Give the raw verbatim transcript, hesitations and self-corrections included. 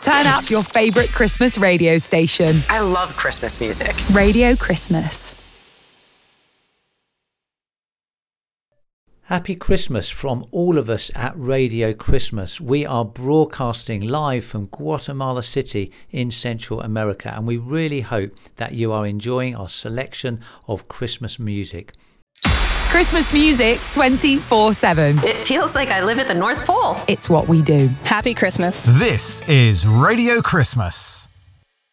Turn up your favourite Christmas radio station. I love Christmas music. Radio Christmas. Happy Christmas from all of us at Radio Christmas. We are broadcasting live from Guatemala City in Central America, and we really hope that you are enjoying our selection of Christmas music. Christmas music twenty-four seven. It feels like I live at the North Pole. It's what we do. Happy Christmas. This is Radio Christmas.